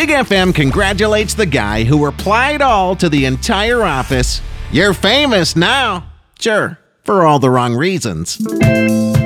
Big FM congratulates the guy who replied all to the entire office. You're famous now. Sure, for all the wrong reasons.